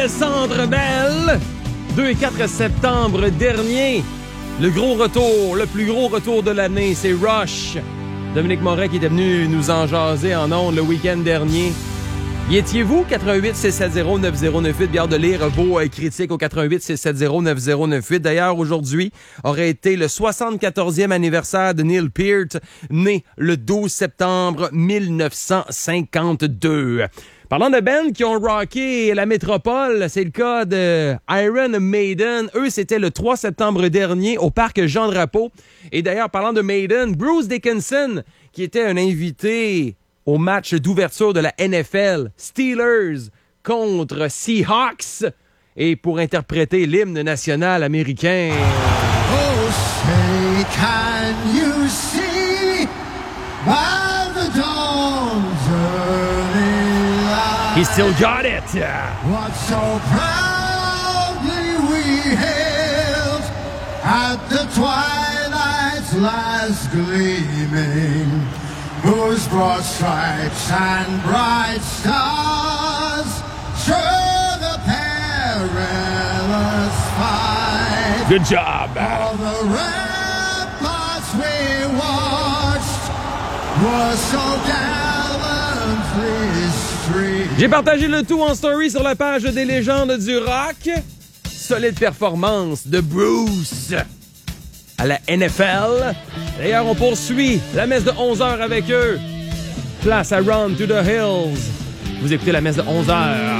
Centre Bell. 2 et 4 septembre dernier. Le gros retour, le plus gros retour de l'année, c'est Rush. Dominique Moret qui était venu nous en jaser en ondes le week-end dernier. Y étiez-vous? 88-670-9098. Bien de lire vos critiques au 88-670-9098. D'ailleurs, aujourd'hui aurait été le 74e anniversaire de Neil Peart, né le 12 septembre 1952. Parlant de bands qui ont rocké la métropole, c'est le cas de Iron Maiden. Eux, c'était le 3 septembre dernier au parc Jean-Drapeau. Et d'ailleurs, parlant de Maiden, Bruce Dickinson, qui était un invité au match d'ouverture de la NFL, Steelers contre Seahawks, et pour interpréter l'hymne national américain. Oh, say, can you see by the dawn's early light? He still got it! What so proudly we hailed at the twilight's last gleaming, whose broad stripes and bright stars show the perilous fight. Good job! All the ramparts we watched were so gallantly streamed. J'ai partagé le tout en story sur la page des légendes du rock. Solide performance de Bruce à la NFL. D'ailleurs, on poursuit la messe de 11h avec eux. Place à Run to the Hills. Vous écoutez la messe de 11h